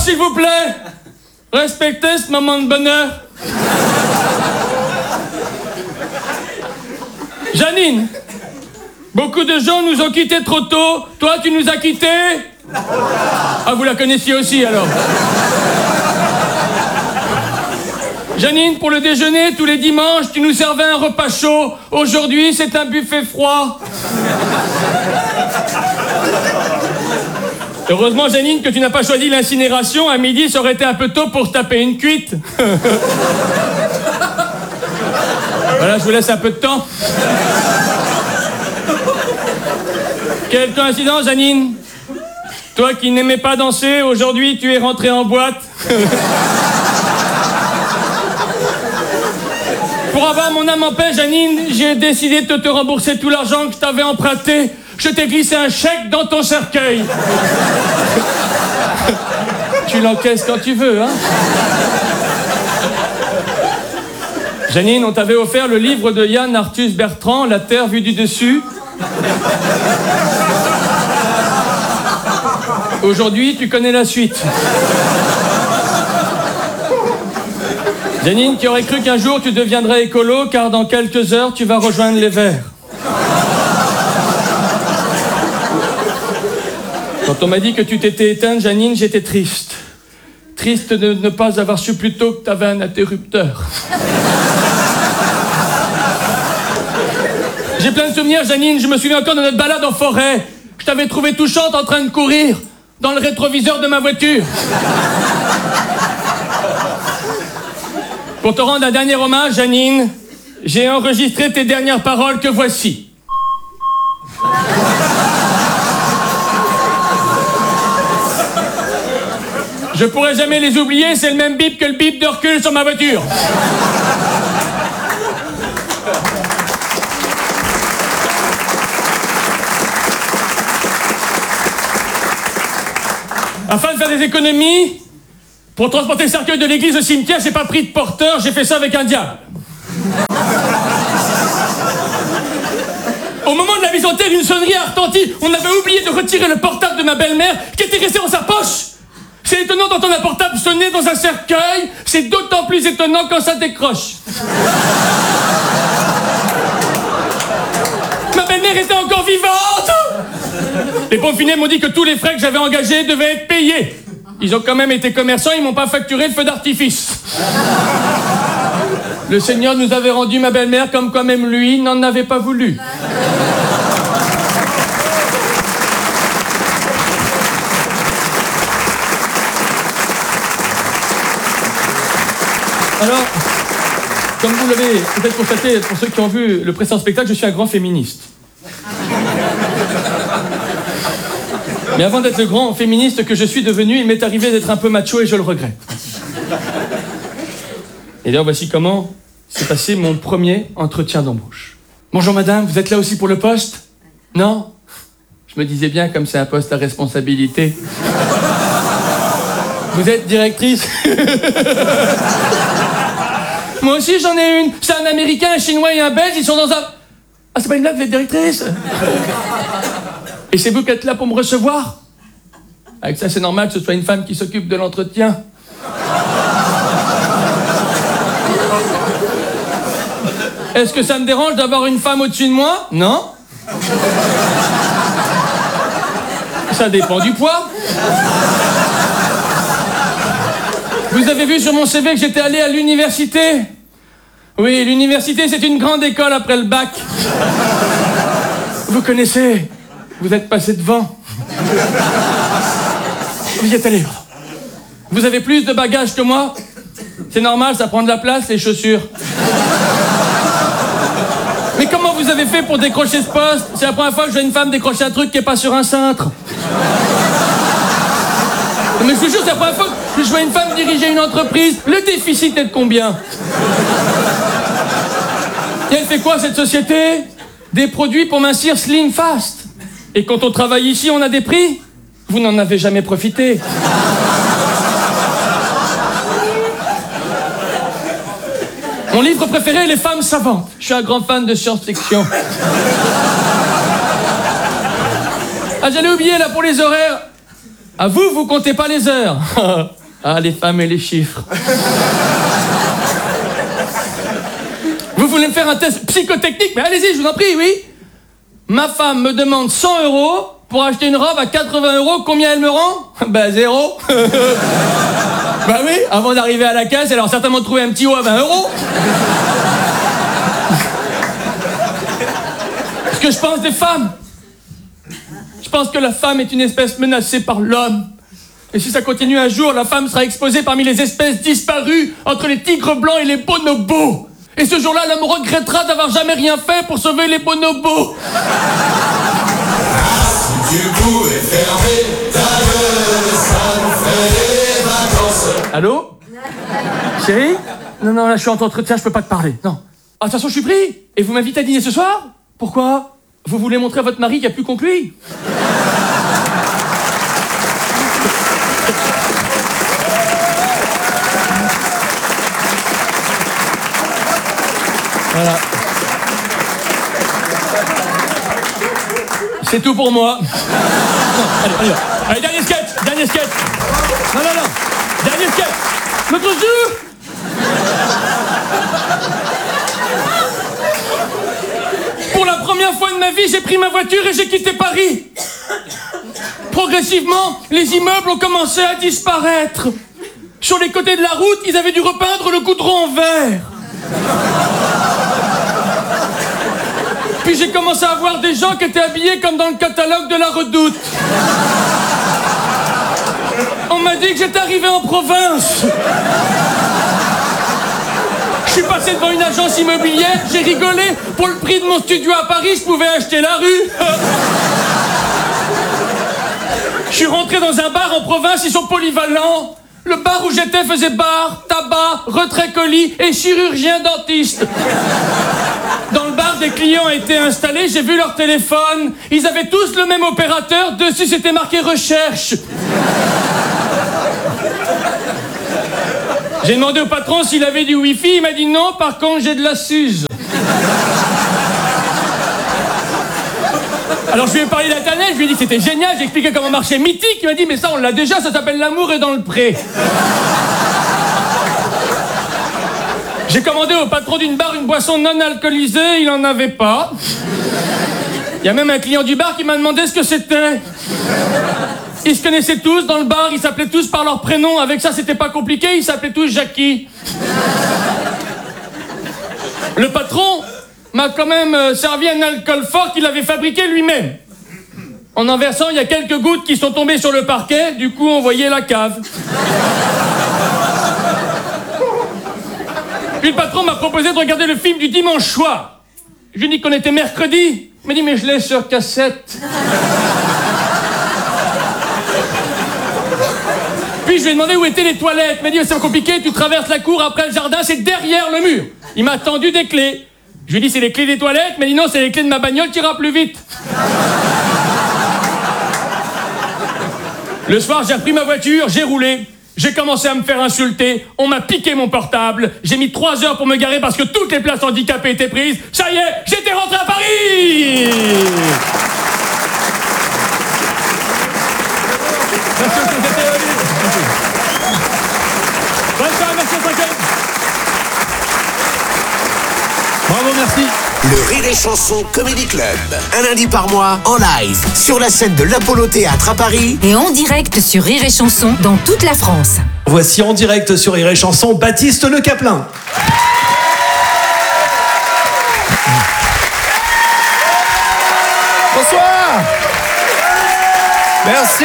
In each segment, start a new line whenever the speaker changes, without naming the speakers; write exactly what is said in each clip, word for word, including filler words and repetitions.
s'il vous plaît, respectez ce moment de bonheur. Janine, beaucoup de gens nous ont quittés trop tôt. Toi, tu nous as quittés. Ah, vous la connaissiez aussi, alors. Janine, pour le déjeuner, tous les dimanches, tu nous servais un repas chaud. Aujourd'hui, c'est un buffet froid. Heureusement, Janine, que tu n'as pas choisi l'incinération. À midi, ça aurait été un peu tôt pour se taper une cuite. Voilà, je vous laisse un peu de temps. Quelle coïncidence, Janine. Toi qui n'aimais pas danser, aujourd'hui, tu es rentrée en boîte. Pour avoir mon âme en paix, Janine, j'ai décidé de te rembourser tout l'argent que je t'avais emprunté. Je t'ai glissé un chèque dans ton cercueil. Tu l'encaisses quand tu veux, hein. Janine, on t'avait offert le livre de Yann Arthus Bertrand, La Terre vue du dessus. Aujourd'hui, tu connais la suite. Janine, qui aurait cru qu'un jour tu deviendrais écolo, car dans quelques heures, tu vas rejoindre les Verts. Quand on m'a dit que tu t'étais éteinte, Janine, j'étais triste. Triste de ne pas avoir su plus tôt que tu avais un interrupteur. J'ai plein de souvenirs, Janine. Je me souviens encore de notre balade en forêt. Je t'avais trouvée touchante en train de courir dans le rétroviseur de ma voiture. Pour te rendre un dernier hommage, Janine, j'ai enregistré tes dernières paroles que voici. Je pourrai jamais les oublier, c'est le même bip que le bip de recul sur ma voiture. Afin de faire des économies, pour transporter le cercueil de l'église au cimetière, j'ai pas pris de porteur, j'ai fait ça avec un diable. Au moment de la mise en terre, une sonnerie a retenti. On avait oublié de retirer le portable de ma belle-mère qui était resté dans sa poche. C'est étonnant d'entendre un portable sonner dans un cercueil. C'est d'autant plus étonnant quand ça décroche. Ma belle-mère était encore vivante. Les pompes funèbres m'ont dit que tous les frais que j'avais engagés devaient être payés. Ils ont quand même été commerçants, ils m'ont pas facturé le feu d'artifice. Le Seigneur nous avait rendu ma belle-mère comme quand même lui n'en avait pas voulu. Alors, comme vous l'avez peut-être constaté, pour ceux qui ont vu le précédent spectacle, je suis un grand féministe. Mais avant d'être le grand féministe que je suis devenu, il m'est arrivé d'être un peu macho et je le regrette. Et d'ailleurs, voici comment s'est passé mon premier entretien d'embauche. Bonjour madame, vous êtes là aussi pour le poste? Non? Je me disais bien, comme c'est un poste à responsabilité. Vous êtes directrice? Moi aussi j'en ai une. C'est un Américain, un Chinois et un Belge, ils sont dans un... Ah, c'est pas une blague, vous êtes directrice? Et c'est vous qui êtes là pour me recevoir? Avec ça, c'est normal que ce soit une femme qui s'occupe de l'entretien. Est-ce que ça me dérange d'avoir une femme au-dessus de moi? Non. Ça dépend du poids. Vous avez vu sur mon C V que j'étais allé à l'université? Oui, l'université, c'est une grande école après le bac. Vous connaissez... Vous êtes passé devant. Vous y êtes allé. Vous avez plus de bagages que moi? C'est normal, ça prend de la place, les chaussures. Mais comment vous avez fait pour décrocher ce poste? C'est la première fois que je vois une femme décrocher un truc qui n'est pas sur un cintre. Mais je vous jure, c'est la première fois que je vois une femme diriger une entreprise. Le déficit est de combien? Et elle fait quoi, cette société? Des produits pour mincir slim fast. Et quand on travaille ici, on a des prix? Vous n'en avez jamais profité. Mon livre préféré, Les femmes savantes. Je suis un grand fan de science-fiction. Ah, j'allais oublier, là, pour les horaires. À vous, vous comptez pas les heures. Ah, les femmes et les chiffres. Vous voulez me faire un test psychotechnique? Mais allez-y, je vous en prie, oui. Ma femme me demande cent euros pour acheter une robe à quatre-vingts euros. Combien elle me rend? Ben, zéro. Bah oui, avant d'arriver à la caisse, elle a certainement trouvé un petit haut à vingt euros. Ce que je pense des femmes. Je pense que la femme est une espèce menacée par l'homme. Et si ça continue un jour, la femme sera exposée parmi les espèces disparues entre les tigres blancs et les bonobos. Et ce jour-là, l'homme regrettera d'avoir jamais rien fait pour sauver les bonobos.
Du coup est fermé, ta gueule, ça nous fait des vacances.
Allô? Chérie? Non, non, là je suis en entretien, je peux pas te parler. Non. Ah, de toute façon, je suis pris. Et vous m'invitez à dîner ce soir? Pourquoi? Vous voulez montrer à votre mari qu'il n'y a plus qu'on que lui? Voilà. C'est tout pour moi. Non, allez, allez, allez, dernier sketch, dernier sketch. Non, non, non, dernier sketch. L'autre jour. Pour la première fois de ma vie, j'ai pris ma voiture et j'ai quitté Paris. Progressivement, les immeubles ont commencé à disparaître. Sur les côtés de la route, ils avaient dû repeindre le goudron en vert. Puis j'ai commencé à voir des gens qui étaient habillés comme dans le catalogue de la Redoute. On m'a dit que j'étais arrivé en province. Je suis passé devant une agence immobilière, j'ai rigolé. Pour le prix de mon studio à Paris, je pouvais acheter la rue. Je suis rentré dans un bar en province, ils sont polyvalents. Le bar où j'étais faisait bar, tabac, retrait colis et chirurgien dentiste. Dans le bar, des clients étaient installés, j'ai vu leur téléphone. Ils avaient tous le même opérateur, dessus c'était marqué recherche. J'ai demandé au patron s'il avait du wifi, il m'a dit non, par contre j'ai de la Suze. Alors je lui ai parlé d'Internet, je lui ai dit que c'était génial, j'ai expliqué comment marchait Mythique, il m'a dit mais ça on l'a déjà, ça s'appelle L'amour est dans le pré. J'ai commandé au patron d'une bar une boisson non alcoolisée, il en avait pas. Il y a même un client du bar qui m'a demandé ce que c'était. Ils se connaissaient tous dans le bar, ils s'appelaient tous par leur prénom, avec ça c'était pas compliqué, ils s'appelaient tous Jackie. Le patron m'a quand même euh, servi un alcool fort qu'il avait fabriqué lui-même. En en versant, il y a quelques gouttes qui sont tombées sur le parquet, du coup on voyait la cave. Puis le patron m'a proposé de regarder le film du dimanche soir. Je lui ai dit qu'on était mercredi. Il m'a dit mais je l'ai sur cassette. Puis je lui ai demandé où étaient les toilettes. Il m'a dit c'est compliqué, tu traverses la cour, après le jardin, c'est derrière le mur. Il m'a tendu des clés. Je lui ai dit c'est les clés des toilettes, il m'a dit non, c'est les clés de ma bagnole qui ira plus vite. Le soir, j'ai repris ma voiture, j'ai roulé. J'ai commencé à me faire insulter, on m'a piqué mon portable, j'ai mis trois heures pour me garer parce que toutes les places handicapées étaient prises. Ça y est, j'étais rentré à Paris. Merci, bonne soirée, merci à cinquième. Bravo, merci.
Le Rire et Chanson Comedy Club. Un lundi par mois, en live, sur la scène de l'Apollo Théâtre à Paris.
Et en direct sur Rire et Chanson dans toute la France.
Voici en direct sur Rire et Chanson, Baptiste Le Caplin.
Bonsoir. Merci.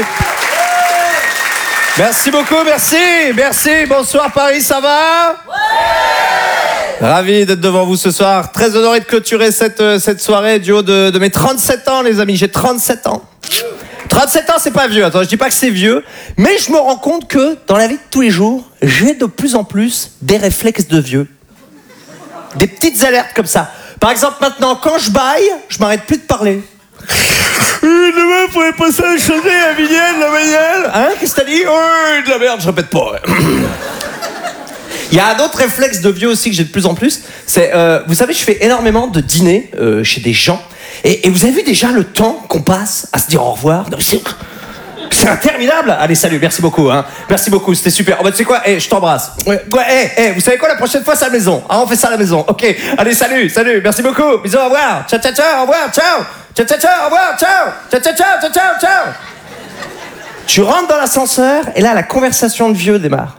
Merci beaucoup, merci. Merci. Bonsoir Paris, ça va ? Ravi d'être devant vous ce soir. Très honoré de clôturer cette, cette soirée du haut de, de mes trente-sept ans, les amis. J'ai trente-sept ans. trente-sept ans, c'est pas vieux. Attends, je dis pas que c'est vieux. Mais je me rends compte que dans la vie de tous les jours, j'ai de plus en plus des réflexes de vieux. Des petites alertes comme ça. Par exemple, maintenant, quand je baille, je m'arrête plus de parler. Demain, il faudrait passer à changer à Vignelle, la Vignelle. Hein, qu'est-ce que t'as dit? Oh, de la merde, je répète pas. Ouais. Il y a un autre réflexe de vieux aussi que j'ai de plus en plus, c'est, euh, vous savez, je fais énormément de dîners euh, chez des gens, et, et vous avez vu déjà le temps qu'on passe à se dire au revoir? Non, c'est, c'est c'est interminable. Allez, salut, merci beaucoup. Hein. Merci beaucoup, c'était super. Oh, bah, tu sais quoi, hey, je t'embrasse. Ouais, ouais, hey, hey, vous savez quoi, la prochaine fois, c'est à la maison. Ah, on fait ça à la maison. Ok, allez, salut, salut, merci beaucoup. Bisous, au revoir. Ciao, ciao, ciao, au revoir, ciao. Ciao, ciao, ciao, au revoir, ciao. Ciao, ciao, ciao, ciao, ciao, ciao. Tu rentres dans l'ascenseur, et là, la conversation de vieux démarre.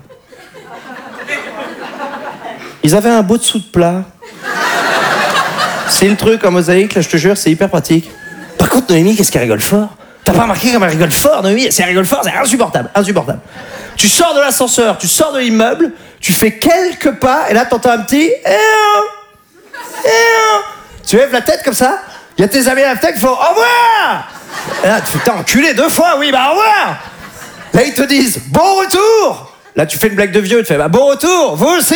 Ils avaient un beau dessous de plat. C'est le truc en mosaïque, là, je te jure, c'est hyper pratique. Par contre, Noémie, qu'est-ce qu'elle rigole fort? T'as pas remarqué comme elle rigole fort, Noémie? Si elle rigole fort, c'est insupportable, insupportable. Tu sors de l'ascenseur, tu sors de l'immeuble, tu fais quelques pas, et là, t'entends un petit... Tu lèves la tête comme ça, il y a tes amis à la tête qui font « Au revoir !» Et là, tu fais « T'as enculé deux fois, oui, bah au revoir !» Là, ils te disent « Bon retour !» Là, tu fais une blague de vieux, tu fais bah, « Bon retour, vous aussi !»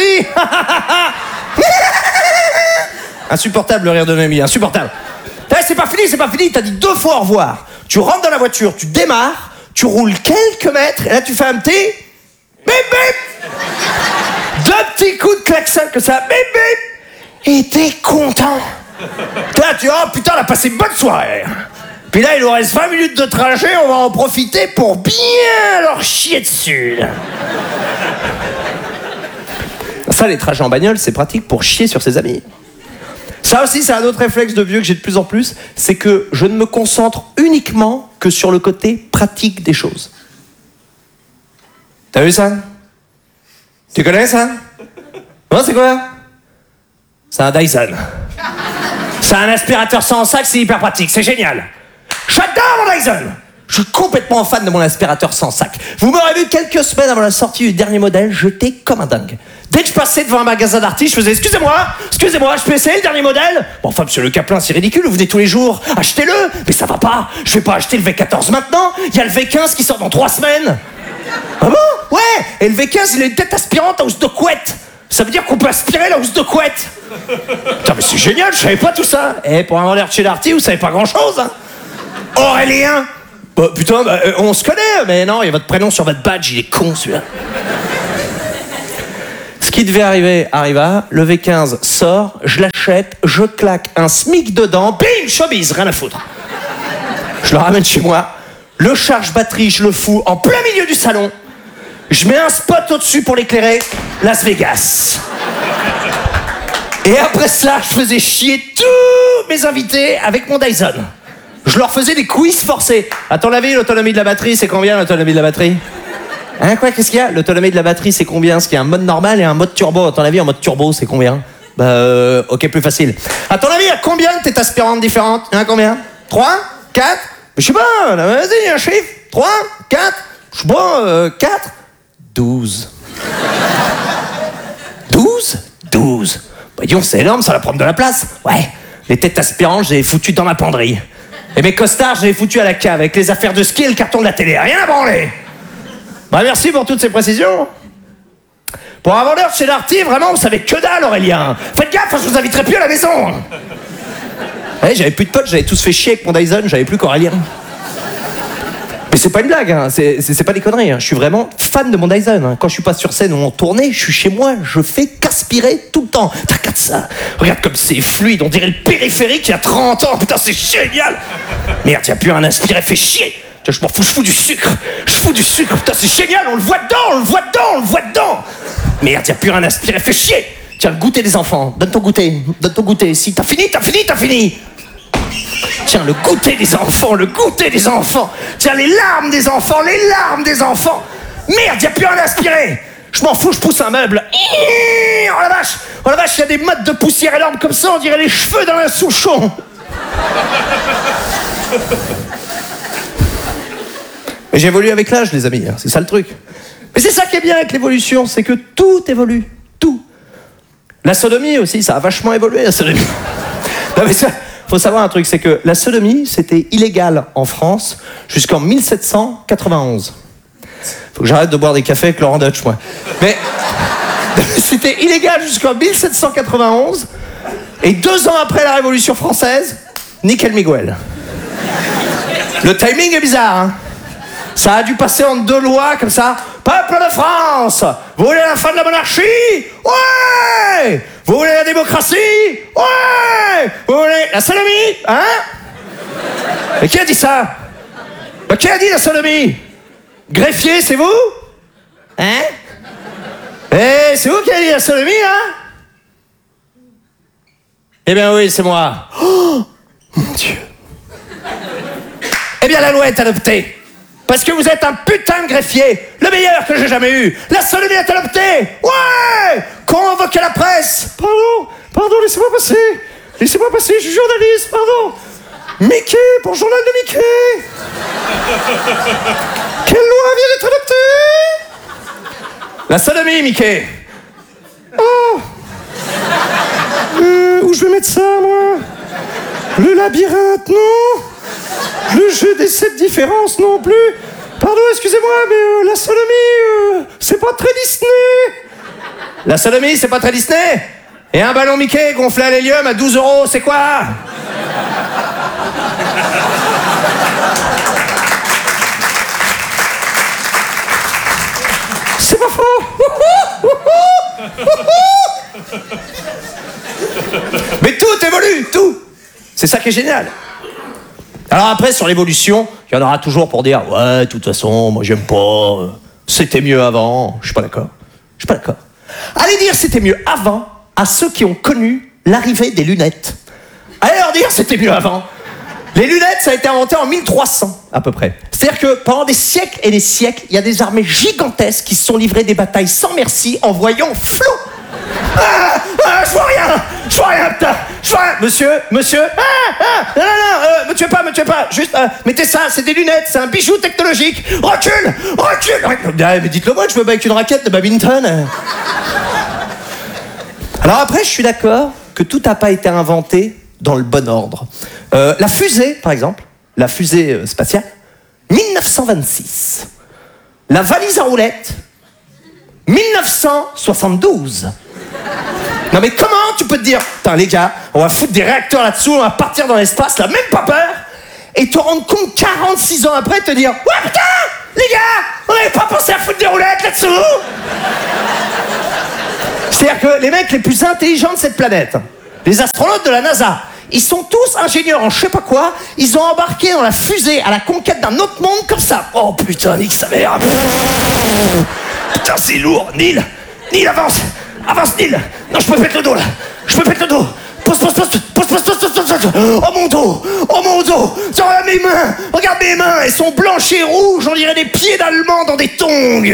Insupportable le rire de Noémie, insupportable. Hey, c'est pas fini, c'est pas fini, t'as dit deux fois au revoir. Tu rentres dans la voiture, tu démarres, tu roules quelques mètres, et là tu fais un petit... Bip bip. Deux petits coups de klaxon que ça, bip bip. Et t'es content. Là tu dis, oh putain, on a passé une bonne soirée. Puis là, il nous reste vingt minutes de trajet, on va en profiter pour bien leur chier dessus. Ça, les trajets en bagnole, c'est pratique pour chier sur ses amis. Ça aussi, c'est un autre réflexe de vieux que j'ai de plus en plus, c'est que je ne me concentre uniquement que sur le côté pratique des choses. T'as vu ça? Tu connais ça? Non, c'est quoi? C'est un Dyson. C'est un aspirateur sans sac, c'est hyper pratique, c'est génial. J'adore mon Dyson! Je suis complètement fan de mon aspirateur sans sac. Vous m'aurez vu quelques semaines avant la sortie du dernier modèle, j'étais comme un dingue. Dès que je passais devant un magasin d'artistes, je faisais « Excusez-moi, excusez-moi, je peux essayer le dernier modèle ?» Bon, enfin, monsieur Le Caplin, c'est ridicule, vous venez tous les jours. Achetez-le! Mais ça va pas! Je vais pas acheter le V quatorze maintenant! Il y a le V quinze qui sort dans trois semaines! Ah bon? Ouais! Et le V quinze, il a une tête aspirante à housse de couette! Ça veut dire qu'on peut aspirer la housse de couette! Putain, mais c'est génial, je savais pas tout ça! Et pour un vendeur de chez Darty, vous savez pas grand-chose, hein? Aurélien! Bah, putain, bah, euh, on se connaît, mais non, il y a votre prénom sur votre badge, il est con, celui-là. Ce qui devait arriver arriva, le V quinze sort, je l'achète, je claque un SMIC dedans, bim, showbiz, rien à foutre. Je le ramène chez moi, le charge batterie, je le fous en plein milieu du salon, je mets un spot au-dessus pour l'éclairer, Las Vegas. Et après cela, je faisais chier tous mes invités avec mon Dyson. Je leur faisais des quiz forcés. À ton avis, l'autonomie de la batterie, c'est combien l'autonomie de la batterie? Hein, quoi, qu'est-ce qu'il y a? L'autonomie de la batterie, c'est combien? Parce qu'il y a un mode normal et un mode turbo. À ton avis, en mode turbo, c'est combien? Bah, euh, ok, plus facile. À ton avis, il y a combien de têtes aspirantes différentes? Il y en a combien? Trois? Quatre? Je sais pas, là, vas-y, un chiffre. Trois? Quatre? Je sais pas, euh, quatre? Douze. Douze? Douze. Bah, disons, c'est énorme, ça va prendre de la place. Ouais. Les têtes aspirantes, j'ai foutu dans ma penderie. Et mes costards, je les ai foutus à la cave avec les affaires de ski et le carton de la télé. Rien à branler. Bah merci pour toutes ces précisions. Pour un vendeur chez Darty, vraiment, vous savez que dalle, Aurélien. Faites gaffe, je vous inviterai plus à la maison. Ouais, j'avais plus de potes, j'avais tous fait chier avec mon Dyson, j'avais plus qu'Aurélien. Mais c'est pas une blague, hein. c'est, c'est, c'est pas des conneries. Hein. Je suis vraiment fan de mon Dyson. Hein. Quand je suis pas sur scène ou en tournée, je suis chez moi, je fais qu'aspirer tout le temps. Regarde ça, regarde comme c'est fluide, on dirait le périphérique il y a trente ans, putain c'est génial. Merde, y a plus un aspiré, fait chier. Je m'en fous, je fous du sucre, je fous du sucre, putain c'est génial, on le voit dedans, on le voit dedans, on le voit dedans. Merde, y a plus un aspiré, fait chier. Tiens, le goûter des enfants, donne ton goûter, donne ton goûter. Si t'as fini, t'as fini, t'as fini. Tiens, le goûter des enfants, le goûter des enfants. Tiens, les larmes des enfants, les larmes des enfants. Merde, y a plus un aspiré. Je m'en fous, je pousse un meuble. Oh la vache, oh la vache, y a des mottes de poussière énormes comme ça, on dirait les cheveux d'un souchon. Mais j'évolue avec l'âge, les amis, c'est ça le truc. Mais c'est ça qui est bien avec l'évolution, c'est que tout évolue, tout. La sodomie aussi, ça a vachement évolué, la sodomie. Non mais ça... Faut savoir un truc, c'est que la sodomie, c'était illégal en France jusqu'en mille sept cent quatre-vingt-onze. Faut que j'arrête de boire des cafés avec Laurent Dutch, moi. Mais c'était illégal jusqu'en mille sept cent quatre-vingt-onze, et deux ans après la Révolution française, nickel Miguel. Le timing est bizarre, hein. Ça a dû passer en deux lois comme ça. Peuple de France, vous voulez la fin de la monarchie? Ouais! Vous voulez la démocratie? Ouais! Vous voulez la sodomie? Hein? Mais qui a dit ça? Mais qui a dit la sodomie? Greffier, c'est vous? Hein? Eh, c'est vous qui avez dit la sodomie, hein? Eh bien oui, c'est moi. Oh, mon Dieu. Eh bien la loi est adoptée. Parce que vous êtes un putain de greffier, le meilleur que j'ai jamais eu. La sodomie est adoptée. Ouais! Convoquez la presse. Pardon, pardon, laissez-moi passer. Laissez-moi passer, je suis journaliste, pardon. Mickey, pour le journal de Mickey. Quelle loi vient d'être adoptée? La sodomie, Mickey. Oh. Euh, où je vais mettre ça, moi? Le labyrinthe, non? Le jeu des sept différences, non plus? Pardon, excusez-moi, mais euh, la sodomie, euh, c'est pas très Disney. La sodomie, c'est pas très Disney? Et un ballon Mickey gonflé à l'hélium à douze euros, c'est quoi? C'est pas faux. Mais tout évolue, tout. C'est ça qui est génial. Alors après, sur l'évolution, il y en aura toujours pour dire « Ouais, de toute façon, moi j'aime pas, c'était mieux avant. » Je suis pas d'accord. Je suis pas d'accord. Allez dire « C'était mieux avant » à ceux qui ont connu l'arrivée des lunettes. Allez leur dire « C'était mieux avant ». Les lunettes, ça a été inventé en mille trois cents, à peu près. C'est-à-dire que pendant des siècles et des siècles, il y a des armées gigantesques qui se sont livrées des batailles sans merci en voyant flou. Ah, ah, je vois rien, je vois rien, putain, je vois rien. Monsieur, monsieur, ah, ah, non, non, non, euh, me tuez pas, me tuez pas, juste, euh, mettez ça, c'est des lunettes, c'est un bijou technologique. Recule, recule. Ah, mais dites-le moi, je veux avec une raquette de badminton. Alors après, je suis d'accord que tout n'a pas été inventé dans le bon ordre. Euh, la fusée, par exemple, la fusée euh, spatiale, mille neuf cent vingt-six. La valise à roulettes, mille neuf cent soixante-douze. Non mais comment tu peux te dire, putain les gars, on va foutre des réacteurs là-dessous, on va partir dans l'espace, là, même pas peur, et te rendre compte quarante-six ans après, te dire, ouais putain, les gars, on n'avait pas pensé à foutre des roulettes là-dessous. C'est-à-dire que les mecs les plus intelligents de cette planète, les astronautes de la NASA, ils sont tous ingénieurs en je sais pas quoi, ils ont embarqué dans la fusée à la conquête d'un autre monde comme ça. Oh putain, nique sa mère. Putain, c'est lourd. Neil, Neil, avance. Avance, Neil. Non, je peux péter le dos, là. Je peux péter le dos. Pose, pose, pose, pose, pose, pose, pose, pose. Oh mon dos. Oh mon dos. Regarde mes mains. Regarde mes mains. Elles sont blanches et rouges. On dirait des pieds d'Allemands dans des tongs.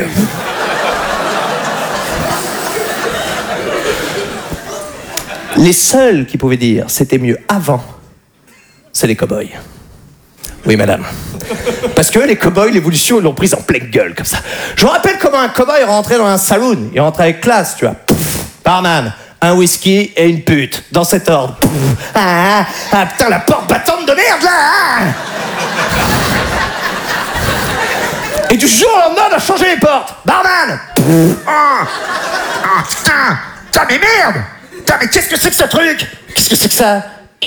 Les seuls qui pouvaient dire c'était mieux avant, c'est les cow-boys. Oui, madame. Parce que les cow-boys, l'évolution, ils l'ont prise en pleine gueule, comme ça. Je me rappelle comment un cow-boy rentrait dans un saloon. Il rentrait avec classe, tu vois. Pouf, barman, un whisky et une pute. Dans cet ordre. Pouf, ah, ah, putain, la porte battante de merde, là ah. Et du jour au lendemain, on a changé les portes. Barman pouf, ah, ah, putain, putain, mais merde. Putain, mais qu'est-ce que c'est que ce truc? Qu'est-ce que c'est que ça?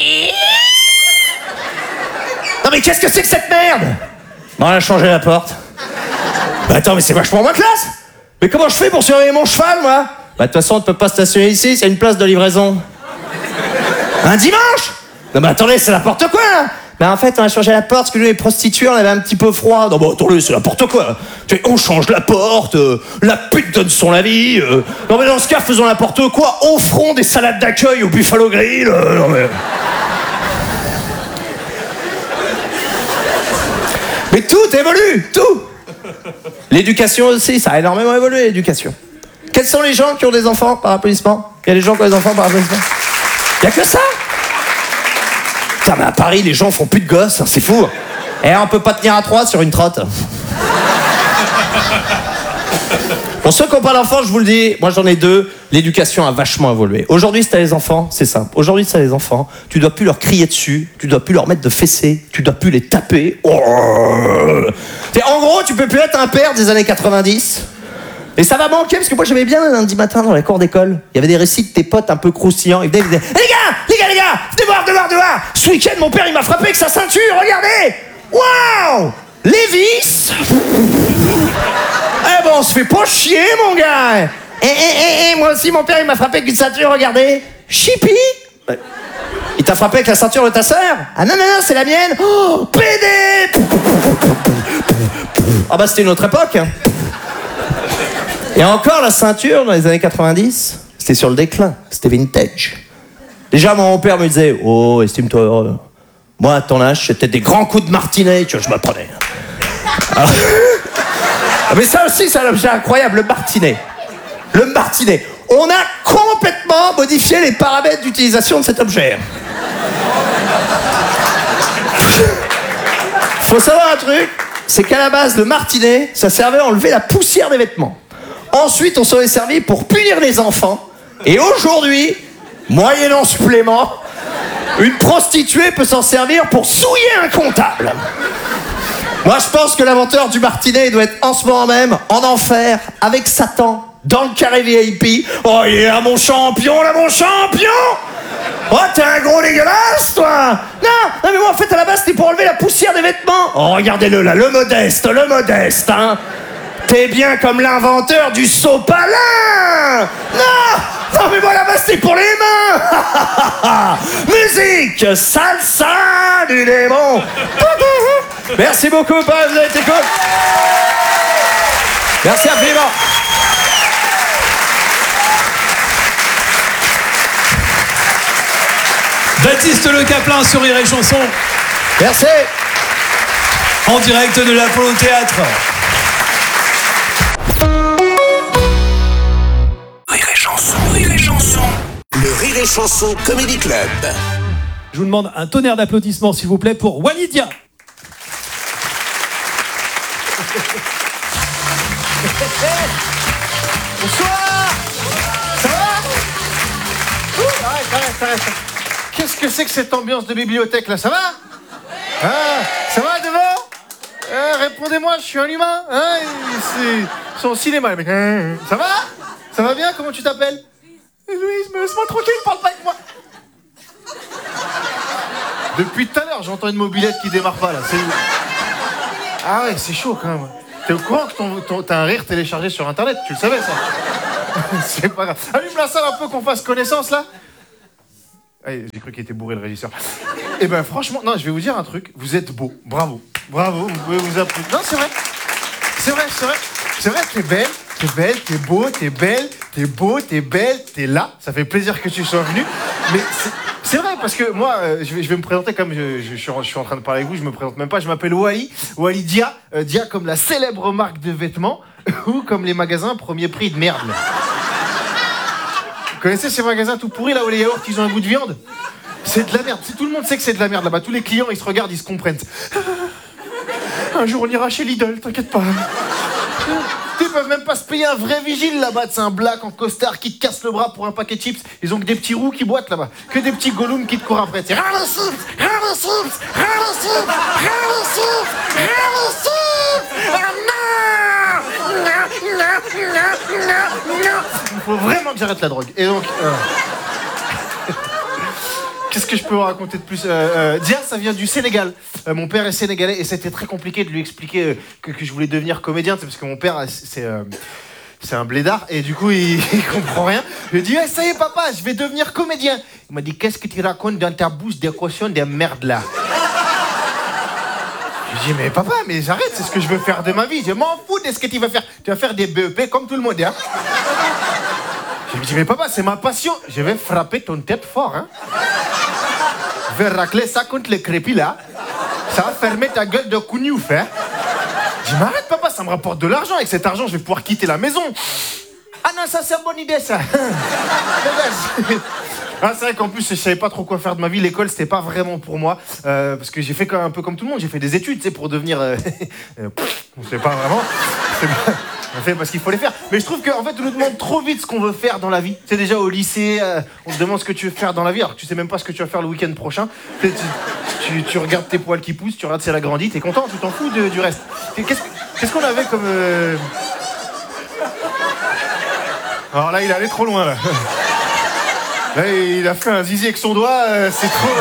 Non mais qu'est-ce que c'est que cette merde? Bon, on a changé la porte. Bah attends, mais c'est vachement moins classe. Mais comment je fais pour surveiller mon cheval, moi? Bah de toute façon, on ne peut pas stationner ici, c'est une place de livraison. Un dimanche? Non mais attendez, c'est n'importe quoi, là. Bah en fait, on a changé la porte parce que nous, les prostituées, on avait un petit peu froid. Non bah attendez, c'est n'importe quoi. On change la porte, euh, la pute donne son avis. Euh. Non mais dans ce cas, faisons n'importe quoi. Offrons des salades d'accueil au Buffalo Grill. Euh, non mais... Mais tout évolue, tout. L'éducation aussi, ça a énormément évolué, l'éducation. Quels sont les gens qui ont des enfants par applaudissement? Il y a des gens qui ont des enfants par applaudissement? Il y a que ça? Putain, mais à Paris, les gens font plus de gosses, hein, c'est fou. Et on peut pas tenir à trois sur une trotte. Pour ceux qui n'ont pas d'enfants, je vous le dis, moi j'en ai deux, l'éducation a vachement évolué. Aujourd'hui, si t'as les enfants, c'est simple. Aujourd'hui, si t'as les enfants, tu dois plus leur crier dessus, tu dois plus leur mettre de fessées, tu dois plus les taper. Oh. En gros, tu peux plus être un père des années quatre-vingt-dix. Et ça va manquer, parce que moi j'aimais bien le lundi matin dans la cour d'école. Il y avait des récits de tes potes un peu croustillants. Ils venaient, ils disaient, les gars, les gars, les gars, venez voir, venez voir, venez voir. Ce week-end, mon père, il m'a frappé avec sa ceinture, regardez. Waouh, Lévis. Eh ben, on se fait pas chier, mon gars. Eh, eh, eh, eh, moi aussi, mon père, il m'a frappé avec une ceinture, regardez. Chippy. Il t'a frappé avec la ceinture de ta sœur? Ah non, non, non, c'est la mienne. Oh, pédé. Ah bah c'était une autre époque. Hein. Et encore la ceinture dans les années quatre-vingt-dix, c'était sur le déclin, c'était vintage. Déjà mon père me disait, oh estime-toi heureux. Moi à ton âge, c'était des grands coups de martinet, tu vois, je m'apprenais. Alors... mais ça aussi c'est un objet incroyable, le martinet. Le martinet. On a complètement modifié les paramètres d'utilisation de cet objet. Faut savoir un truc, c'est qu'à la base, le martinet, ça servait à enlever la poussière des vêtements. Ensuite, on s'en est servi pour punir les enfants. Et aujourd'hui, moyennant supplément, une prostituée peut s'en servir pour souiller un comptable. Moi, je pense que l'inventeur du martinet doit être en ce moment même en enfer avec Satan dans le carré V I P. Oh, il est là, mon champion, là, mon champion! Oh, t'es un gros dégueulasse, toi! Non, non, mais moi, en fait, à la base, c'était pour enlever la poussière des vêtements. Oh, regardez-le, là, le modeste, le modeste, hein! T'es bien comme l'inventeur du sopalin! Non! Non, mais moi, à la base, c'était pour les mains! Musique! Salsa du démon! Merci beaucoup, Paul, vous avez été cool! Merci infiniment!
Baptiste Le Caplin sur Rire et Chanson.
Merci.
En direct de l'Apollo Théâtre.
Rire et Chanson, Rire et Chanson. Le Rire et Chanson Comedy Club.
Je vous demande un tonnerre d'applaudissements, s'il vous plaît, pour Walidia.
Bonsoir. Ça va? Ouh, arrête, arrête, arrête. Qu'est-ce que c'est que cette ambiance de bibliothèque là? Ça va? Ah, ça va devant? euh, Répondez-moi, je suis un humain. Hein, c'est son cinéma, mec. Ça va? Ça va bien? Comment tu t'appelles? Louise, mais laisse-moi tranquille, parle pas avec moi. Depuis tout à l'heure, j'entends une mobilette qui démarre pas là. C'est... Ah ouais, c'est chaud quand même. T'es au courant que ton, ton, t'as un rire téléchargé sur internet? Tu le savais ça? C'est pas grave. Allume la salle un peu qu'on fasse connaissance là. Allez, j'ai cru qu'il était bourré le régisseur. Eh ben franchement, non, je vais vous dire un truc. Vous êtes beau, bravo, bravo. Vous pouvez vous applaudir. Non, c'est vrai, c'est vrai, c'est vrai, c'est vrai. T'es belle, t'es belle, t'es beau, t'es belle, t'es beau, t'es belle, t'es là. Ça fait plaisir que tu sois venu. Mais c'est, c'est vrai parce que moi, euh, je, vais, je vais me présenter comme je, je, je, suis en, je suis en train de parler avec vous. Je me présente même pas. Je m'appelle Wally, Wally Dia, euh, Dia comme la célèbre marque de vêtements ou comme les magasins premier prix de merde. Là. Vous connaissez ces magasins tout pourris là où les yaourts ils ont un goût de viande? C'est de la merde. Si tout le monde sait que c'est de la merde là-bas, tous les clients ils se regardent, ils se comprennent. Un jour on ira chez Lidl, t'inquiète pas. Ils peuvent même pas se payer un vrai vigile là-bas. C'est un black en costard qui te casse le bras pour un paquet de chips. Ils ont que des petits roux qui boitent là-bas. Que des petits gollums qui te courent après. C'est ras les chips, ras les chips, ras les chips, ras les chips, ras les chips. Ah non, non, non, non, non, non. Il faut vraiment que j'arrête la drogue. Et donc... Euh... Qu'est-ce que je peux vous raconter de plus? euh, euh, Dia, ça vient du Sénégal. Euh, mon père est sénégalais et c'était très compliqué de lui expliquer euh, que, que je voulais devenir comédien. C'est parce que mon père, c'est, euh, c'est un blédard et du coup, il, il comprend rien. Je lui ai dit, hey, ça y est, papa, je vais devenir comédien. Il m'a dit, qu'est-ce que tu racontes dans ta bouche d'équation des merdes là? Je lui ai dit, mais papa, mais j'arrête, c'est ce que je veux faire de ma vie. Je m'en fous de ce que tu vas faire. Tu vas faire des B E P comme tout le monde, hein. Je lui ai dit, mais papa, c'est ma passion. Je vais frapper ton tête fort, hein. Je vais racler ça contre les crépis là. Ça va fermer ta gueule de cougnouf, hein. Je dis, mais arrête, papa, ça me rapporte de l'argent. Avec cet argent, je vais pouvoir quitter la maison. Ah non, ça, c'est une bonne idée, ça. Ah, c'est vrai qu'en plus, je savais pas trop quoi faire de ma vie. L'école, c'était pas vraiment pour moi. Euh, parce que j'ai fait un peu comme tout le monde. J'ai fait des études, tu sais, pour devenir... Euh... on sait pas vraiment. C'est pas... On fait parce qu'il faut les faire. Mais je trouve qu'en fait, on nous demande trop vite ce qu'on veut faire dans la vie. C'est déjà au lycée, euh, on te demande ce que tu veux faire dans la vie, alors que tu sais même pas ce que tu vas faire le week-end prochain. Tu, tu, tu regardes tes poils qui poussent, tu regardes si elle a grandi, t'es content, tu t'en fous de, du reste. Qu'est-ce, qu'est-ce qu'on avait comme... Euh... Alors là, il est allé trop loin, là. Là, il a fait un zizi avec son doigt, euh, c'est trop...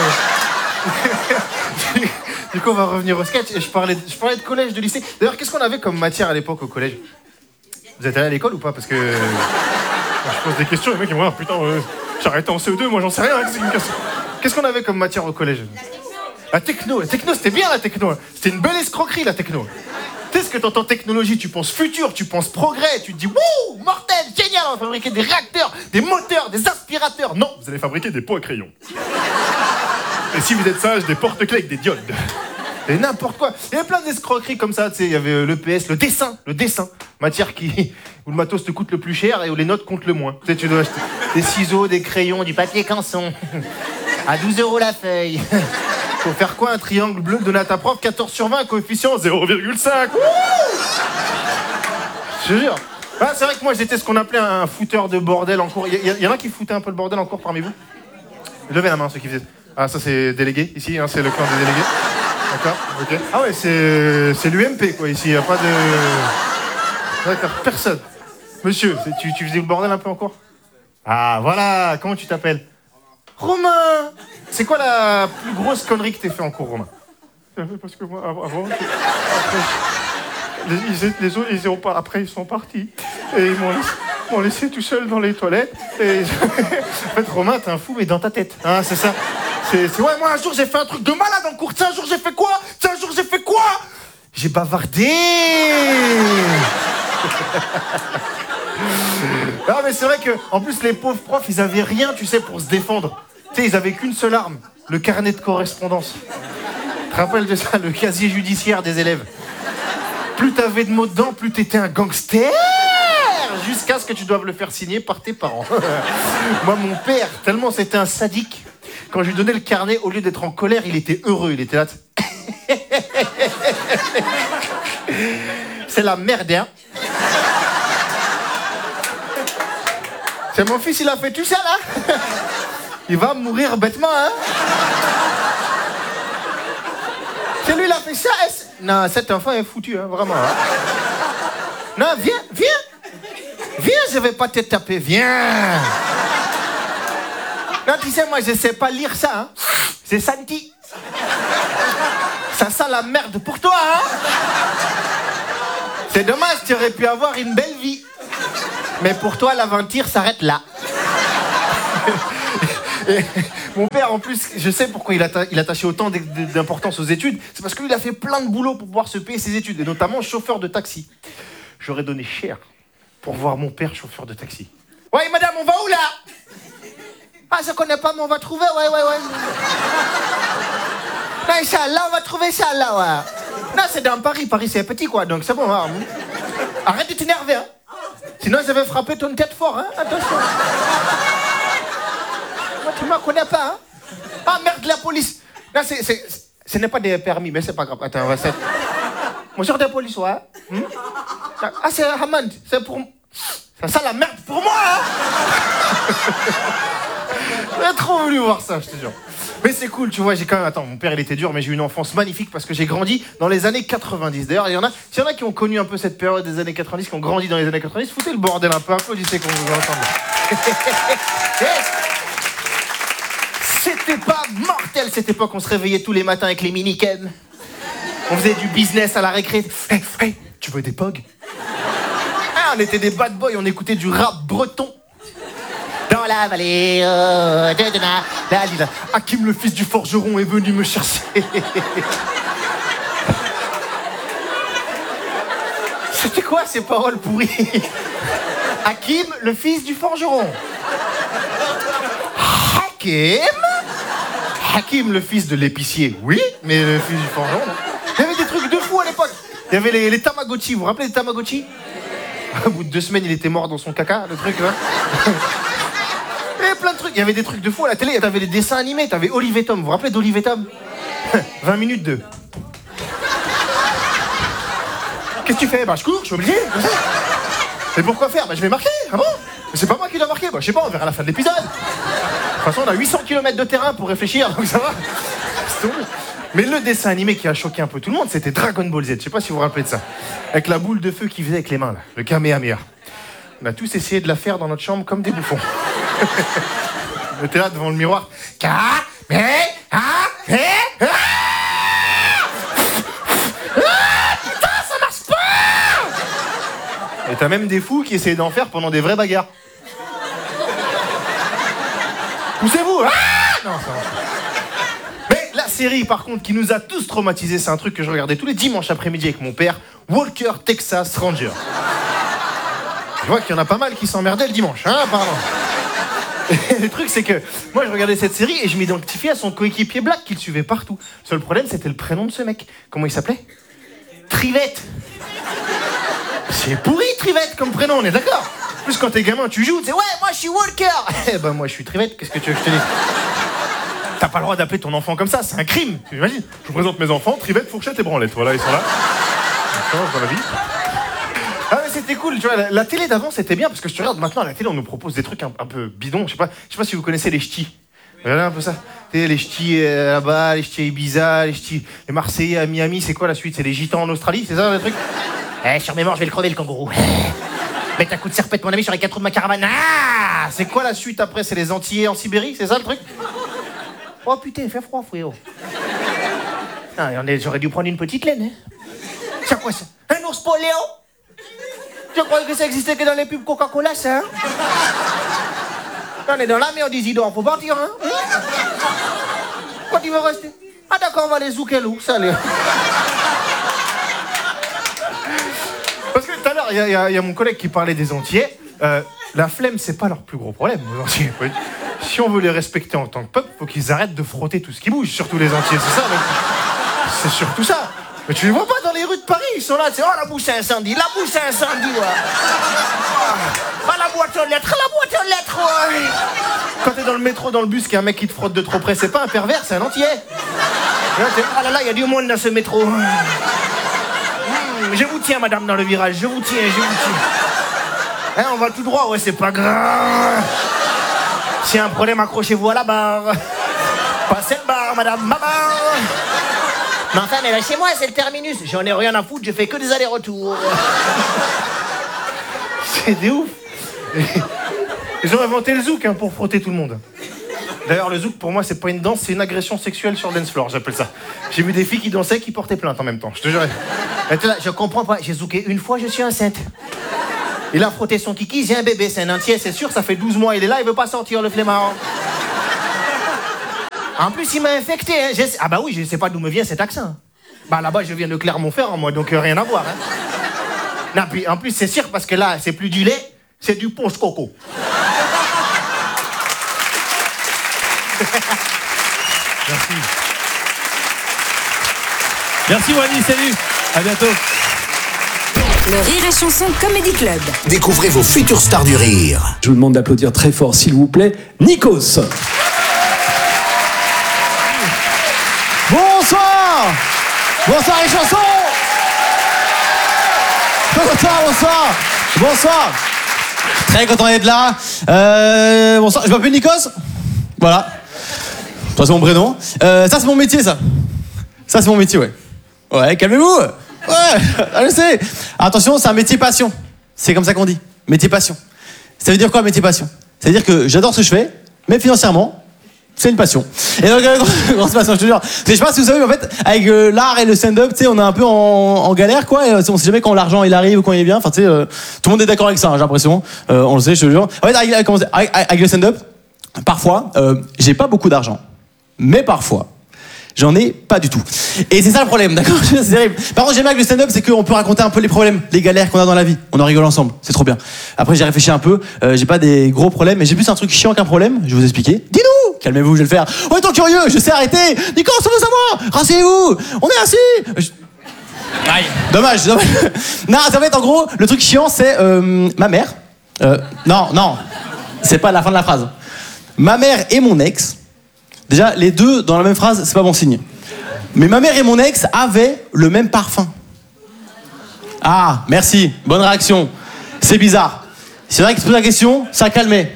Euh... Du coup, on va revenir au sketch. Et je parlais, de, je parlais de collège, de lycée. D'ailleurs, qu'est-ce qu'on avait comme matière à l'époque au collège? Vous êtes allé à l'école ou pas? Parce que euh, je pose des questions, les mecs ils me disent, putain, euh, j'ai arrêté en C E deux, moi j'en sais rien. Qu'est-ce qu'on avait comme matière au collège? La techno. La techno, c'était bien la techno. C'était une belle escroquerie la techno. Tu Tu sais ce que t'entends technologie, tu penses futur, tu penses progrès, tu te dis wouh, mortel, génial, on va fabriquer des réacteurs, des moteurs, des aspirateurs. Non, vous allez fabriquer des pots à crayons. Et si vous êtes sage, des porte-clés avec des diodes. Et n'importe quoi. Il y avait plein d'escroqueries comme ça, tu sais, il y avait l'E P S, le dessin, le dessin. Matière qui, où le matos te coûte le plus cher et où les notes comptent le moins. Tu sais, tu dois acheter des ciseaux, des crayons, du papier canson. À douze euros la feuille. Faut faire quoi, un triangle bleu donné à ta prof, quatorze sur vingt, coefficient zéro virgule cinq. Je te jure. Ah, c'est vrai que moi j'étais ce qu'on appelait un fouteur de bordel en cours. Il y, y, y en a qui foutaient un peu le bordel en cours parmi vous? Levez la main ceux qui faisaient. Ah, ça c'est délégué ici, hein, c'est le clan des délégués. D'accord, ok. Ah ouais, c'est, c'est l'U M P quoi ici, il n'y a pas de... D'accord, personne. Monsieur, tu, tu faisais le bordel un peu en cours? Ah voilà, comment tu t'appelles? Romain. C'est quoi la plus grosse connerie que t'aies fait en cours, Romain? Parce que moi, avant, après, les, les autres, ils ont pas, après ils sont partis. Et ils m'ont laissé, m'ont laissé tout seul dans les toilettes. Et en fait, Romain, t'es un fou, mais dans ta tête. Hein, c'est ça. C'est, c'est, ouais, moi, un jour, j'ai fait un truc de malade en cours. Tu sais, un jour, j'ai fait quoi? Tu sais, un jour, j'ai fait quoi? J'ai bavardé. Non, mais c'est vrai que, en plus, les pauvres profs, ils avaient rien, tu sais, pour se défendre. Tu sais, ils avaient qu'une seule arme, le carnet de correspondance. Tu te rappelles de ça, le casier judiciaire des élèves. Plus t'avais de mots dedans, plus t'étais un gangster. Jusqu'à ce que tu doives le faire signer par tes parents. Moi, mon père, tellement c'était un sadique, quand je lui donnais le carnet, au lieu d'être en colère, il était heureux. Il était là. C'est la merde, hein. C'est mon fils, il a fait tout ça, là. Il va mourir bêtement, hein. C'est lui, il a fait ça. Non, cet enfant est foutu, hein, vraiment. Hein. Non, viens, viens. Viens, je vais pas te taper, viens. Non, tu sais, moi, je sais pas lire ça, hein. C'est senti. Ça sent la merde pour toi, hein. C'est dommage, tu aurais pu avoir une belle vie. Mais pour toi, l'aventure s'arrête là. Et mon père, en plus, je sais pourquoi il, atta- il attachait autant d'importance aux études. C'est parce qu'il a fait plein de boulot pour pouvoir se payer ses études, et notamment chauffeur de taxi. J'aurais donné cher pour voir mon père chauffeur de taxi. Ouais, madame, on va où, là? Ah, je connais pas, mais on va trouver, ouais, ouais, ouais. Non, Inch'Allah, on va trouver ça, là, ouais. Non, c'est dans Paris. Paris, c'est petit, quoi, donc c'est bon. Hein. Arrête de t'énerver, hein. Sinon, je vais frapper ton tête fort, hein. Attention. Moi, tu me connais pas, hein. Ah, merde, la police. Non, c'est, c'est, ce n'est pas des permis, mais c'est pas grave. Attends, on va se... Bonjour, de la police, ouais. Hmm? Ah, c'est Hamad. C'est pour... Ça sent la merde pour moi, hein. J'ai trop voulu voir ça, je te jure. Mais c'est cool, tu vois, j'ai quand même... Attends, mon père, il était dur, mais j'ai eu une enfance magnifique parce que j'ai grandi dans les années quatre-vingt-dix. D'ailleurs, il y en a... S'il y en a qui ont connu un peu cette période des années quatre-vingt-dix, qui ont grandi dans les années quatre-vingt-dix, foutez le bordel un peu, applaudissez qu'on vous entende. C'était pas mortel, cette époque, on se réveillait tous les matins avec les mini-ken. On faisait du business à la récré. Hey, hey, tu veux des pogs? Ah, on était des bad boys, on écoutait du rap breton. Dans la vallée euh, de, de la, la, la, la. Hakim, le fils du forgeron, est venu me chercher. C'était quoi ces paroles pourries? Hakim, le fils du forgeron. Hakim Hakim, le fils de l'épicier, oui, mais le fils du forgeron, non. Il y avait des trucs de fou à l'époque. Il y avait les, les Tamagotchi, vous vous rappelez des Tamagotchi? Au bout de deux semaines, il était mort dans son caca, le truc, là. Il y avait plein de trucs. Il y avait des trucs de fou à la télé. T'avais des dessins animés. T'avais Olive et Tom. Vous vous rappelez d'Olive et Tom? vingt minutes de... Qu'est-ce que tu fais? Bah, je cours, je suis obligé. Mais pourquoi faire? Bah, je vais marquer. Ah bon? Mais c'est pas moi qui dois marquer. Bah, je sais pas, on verra à la fin de l'épisode. De toute façon, on a huit cents kilomètres de terrain pour réfléchir, donc ça va. Mais le dessin animé qui a choqué un peu tout le monde, c'était Dragon Ball Z. Je sais pas si vous vous rappelez de ça. Avec la boule de feu qu'il faisait avec les mains, là. Le Kamehameha. On a tous essayé de la faire dans notre chambre comme des bouffons. On était là devant le miroir. Kamehameha. Putain, ça marche pas. Et t'as même des fous qui essayaient d'en faire pendant des vraies bagarres. Poussez-vous. Ah non, ça marche pas. Mais la série, par contre, qui nous a tous traumatisés, c'est un truc que je regardais tous les dimanches après-midi avec mon père. Walker Texas Ranger. Je vois qu'il y en a pas mal qui s'emmerdaient le dimanche, hein, apparemment. Et le truc, c'est que moi, je regardais cette série et je m'identifiais à son coéquipier Black qu'il suivait partout. Le seul problème, c'était le prénom de ce mec. Comment il s'appelait? Trivette. C'est pourri, Trivette, comme prénom, on est d'accord? En plus, quand t'es gamin, tu joues, tu sais, ouais, moi, je suis Walker. Eh ben, moi, je suis Trivette, qu'est-ce que tu veux que je te dise? T'as pas le droit d'appeler ton enfant comme ça, c'est un crime. Tu imagines? Je vous présente mes enfants, Trivette, Fourchette et Branlette. Voilà, ils sont là. Ils changent dans la vie. Ah mais c'était cool, tu vois, la, la télé d'avant c'était bien parce que je te regarde maintenant à la télé on nous propose des trucs un, un peu bidons, je sais pas, je sais pas si vous connaissez les ch'tis. Regardez un peu ça. Les ch'tis euh, là-bas, les ch'tis à Ibiza, les ch'tis, les Marseillais à Miami, c'est quoi la suite? C'est les gitans en Australie, c'est ça le truc? Eh, sur mes morts, je vais le crever le kangourou. Mets un coup de serpette mon ami sur les quatre roues de ma caravane. Ah, c'est quoi la suite après? C'est les Antillais en Sibérie, c'est ça le truc? Oh putain, il fait froid, frérot. Ah, j'aurais dû prendre une petite laine, hein. C'est quoi ça? Un ours poléo? Je croyais que ça existait que dans les pubs Coca-Cola, ça, hein? On est dans la merde, Isidore, faut partir, hein? Quand il veut rester? Ah d'accord, on va les zouker loup, ça, les... Parce que tout à l'heure, il y, y, y a mon collègue qui parlait des Antillais. Euh, la flemme, c'est pas leur plus gros problème, les Antillais. Si on veut les respecter en tant que peuple, faut qu'ils arrêtent de frotter tout ce qui bouge, surtout les Antillais, c'est ça, mais... C'est surtout ça. Mais tu les vois pas dans les rues de Paris, ils sont là, c'est oh la bouche à incendie, la bouche à incendie, ouais. Ah, la boîte aux lettres, la boîte aux lettres, ouais. Quand t'es dans le métro, dans le bus, qu'il y a un mec qui te frotte de trop près, c'est pas un pervers, c'est un Antillais. Là, oh là là, il y a du monde dans ce métro. Mmh, je vous tiens, madame, dans le virage, je vous tiens, je vous tiens. Hein, on va tout droit, ouais, c'est pas grave. S'il y a un problème, accrochez-vous à la barre. Passez le bar, madame, ma barre. Mais enfin, mais là, chez moi, c'est le terminus. J'en ai rien à foutre, je fais que des allers-retours. C'est des ouf. Ils ont inventé le zouk hein, pour frotter tout le monde. D'ailleurs, le zouk, pour moi, c'est pas une danse, c'est une agression sexuelle sur le dance floor, j'appelle ça. J'ai vu des filles qui dansaient, qui portaient plainte en même temps, je te jure. Là, je comprends pas, j'ai zouké une fois, je suis enceinte. Il a frotté son kiki, j'ai un bébé, c'est un entier, c'est sûr, ça fait douze mois, il est là, il veut pas sortir, le flemmard. En plus, il m'a infecté. Hein. Je sais... Ah bah oui, je sais pas d'où me vient cet accent. Bah là-bas, je viens de Clermont-Ferrand, moi, donc euh, rien à voir. Hein. Non, puis en plus, c'est sûr, parce que là, c'est plus du lait, c'est du ponche coco.
Merci. Merci Wally, salut. À bientôt.
Le Rire et Chanson Comedy Club.
Découvrez vos futures stars du rire.
Je vous demande d'applaudir très fort, s'il vous plaît, Nikos.
Bonsoir. Bonsoir les chansons. Bonsoir, bonsoir. Bonsoir. Très content d'être là. Euh, bonsoir, je m'appelle Nikos. Voilà. Ça c'est mon prénom. Euh, ça c'est mon métier, ça. Ça c'est mon métier, ouais. Ouais, calmez-vous. Ouais, je sais. Attention, c'est un métier passion. C'est comme ça qu'on dit. Métier passion. Ça veut dire quoi, métier passion? Ça veut dire que j'adore ce que je fais, mais financièrement, c'est une passion. Et donc, euh, grosse passion, je te jure. Je sais pas si vous savez, mais en fait, avec euh, l'art et le stand-up, tu sais, on est un peu en, en galère, quoi. Et, on sait jamais quand l'argent il arrive ou quand il est bien. Enfin, tu sais, euh, tout le monde est d'accord avec ça, hein, j'ai l'impression. Euh, on le sait, je te jure. En fait, avec, avec, avec, avec le stand-up, parfois, euh, j'ai pas beaucoup d'argent. Mais parfois, j'en ai pas du tout. Et c'est ça le problème, d'accord? C'est terrible. Par contre, j'aime bien avec le stand-up, c'est qu'on peut raconter un peu les problèmes, les galères qu'on a dans la vie. On en rigole ensemble, c'est trop bien. Après, j'ai réfléchi un peu, euh, j'ai pas des gros problèmes, mais j'ai plus un truc chiant qu'un problème. Je vais vous expliquer. Dis-nous! Calmez-vous, je vais le faire. On est trop curieux, je sais arrêter. Nico, on veut savoir. Rassez-vous. On est assis. Je... Aïe. Dommage, dommage. Non, en fait, en gros, le truc chiant, c'est euh, ma mère. Euh, non, non. C'est pas la fin de la phrase. Ma mère et mon ex. Déjà, les deux dans la même phrase, c'est pas bon signe. Mais ma mère et mon ex avaient le même parfum. Ah, merci. Bonne réaction. C'est bizarre. C'est vrai que tu poses la question, ça calmait.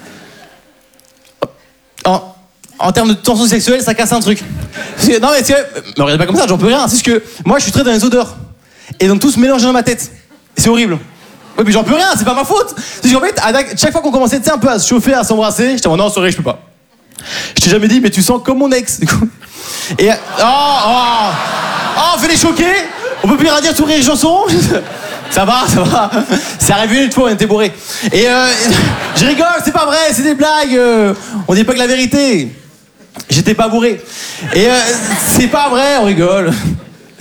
En, en termes de tension sexuelle, ça casse un truc. Que, non mais c'est me regardez pas comme ça, j'en peux rien. C'est juste que moi, je suis très dans les odeurs. Et donc tout se mélange dans ma tête. C'est horrible. Oui, mais j'en peux rien, c'est pas ma faute. C'est qu'en fait, à chaque fois qu'on commençait un peu à se chauffer, à s'embrasser, j'étais en non, sorry, je peux pas. Je t'ai jamais dit, mais tu sens comme mon ex. Du coup. Et oh, oh, oh, on fait les choquer. On peut plus rien dire sur Rire et Chanson. Ça va, ça va. C'est arrivé une fois, on était bourrés. Et euh, je rigole, c'est pas vrai, c'est des blagues. Euh, on dit pas que la vérité. J'étais pas bourré. Et euh, c'est pas vrai, on rigole. C'est